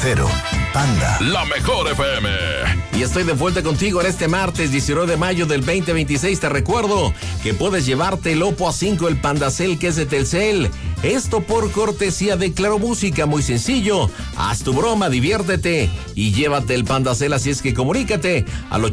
Cero, Panda. La mejor FM. Y estoy de vuelta contigo en este martes 19 de mayo del 2026. Te recuerdo que puedes llevarte el Oppo A5, el Pandacel que es de Telcel. Esto por cortesía de Claro Música, muy sencillo. Haz tu broma, diviértete y llévate el Pandacel. Así es que comunícate al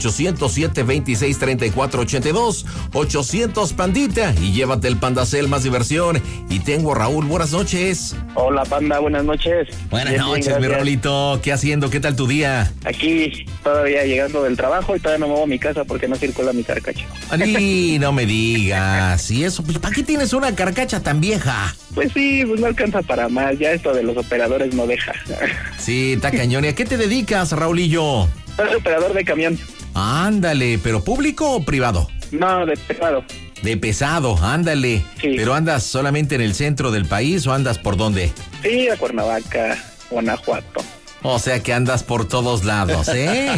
807-2634-82, 800 Pandita y llévate el Pandacel, más diversión. Y tengo a Raúl, buenas noches. Hola, Panda, buenas noches. Buenas noches, mi Raulito. ¿Qué haciendo? ¿Qué tal tu día? Aquí todavía llegando del trabajo y todavía no me muevo a mi casa porque no circula mi carcacha. Ani, no me digas. ¿Y eso? Pues, ¿para qué tienes una carcacha tan vieja? Pues sí, pues no alcanza para más. Ya esto de los operadores no deja. Sí, está cañón. ¿Y a qué te dedicas, Raulillo? Soy operador de camión. Ándale, ¿pero público o privado? No, de pesado. De pesado, ándale. Sí. ¿Pero andas solamente en el centro del país o andas por dónde? Sí, a Cuernavaca, Guanajuato. O sea que andas por todos lados, ¿eh?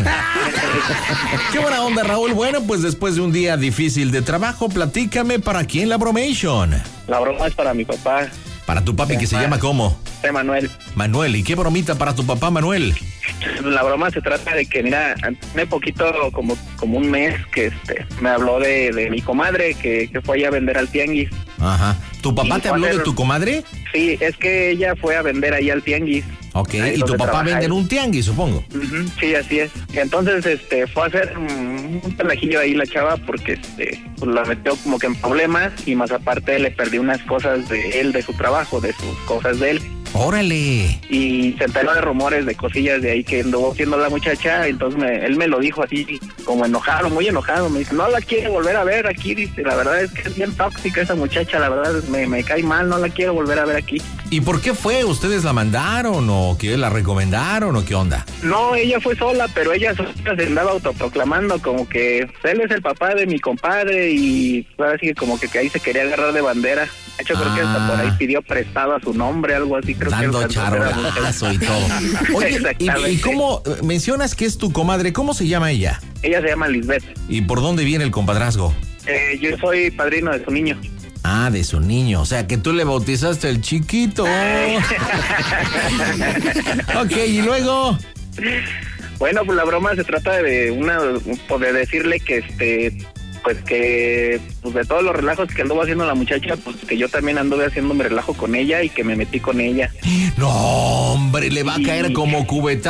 Qué buena onda, Raúl. Bueno, pues después de un día difícil de trabajo, platícame, ¿para quién la bromation? La broma es para mi papá. Para tu papi, que se llama ¿cómo? Manuel. Manuel. ¿Y qué bromita para tu papá, Manuel? La broma se trata de que, mira, hace poquito, como un mes, que me habló de mi comadre que fue allá a vender al tianguis. Ajá. ¿Tu papá te habló de tu comadre? Sí, es que ella fue a vender ahí al tianguis. Ok, y tu papá vende en un tianguis, supongo. Uh-huh, sí, así es. Entonces, fue a hacer un pelajillo ahí la chava porque, pues la metió como que en problemas y más aparte le perdí unas cosas de él, de su trabajo, de sus cosas de él. ¡Órale! Y se enteró de rumores, de cosillas de ahí que anduvo haciendo la muchacha, entonces él me lo dijo así, como enojado, muy enojado, me dice, no la quiere volver a ver aquí, dice, la verdad es que es bien tóxica esa muchacha, la verdad me cae mal, no la quiero volver a ver aquí. ¿Y por qué fue? ¿Ustedes la mandaron o que la recomendaron o qué onda? No, ella fue sola, pero ella se andaba autoproclamando como que él es el papá de mi compadre y ahora sí que como que ahí se quería agarrar de bandera. De hecho, creo que hasta por ahí pidió prestado a su nombre, algo así. Creo dando que charolazo y todo. Oye, ¿y cómo mencionas que es tu comadre? ¿Cómo se llama ella? Ella se llama Lisbeth. ¿Y por dónde viene el compadrazgo? Yo soy padrino de su niño. Ah, de su niño. O sea, que tú le bautizaste el chiquito. Ok, ¿y luego? Bueno, pues la broma se trata de de decirle que pues que pues de todos los relajos que anduvo haciendo la muchacha, pues que yo también anduve haciendo mi relajo con ella y que me metí con ella. No, hombre, le va a caer como cubeta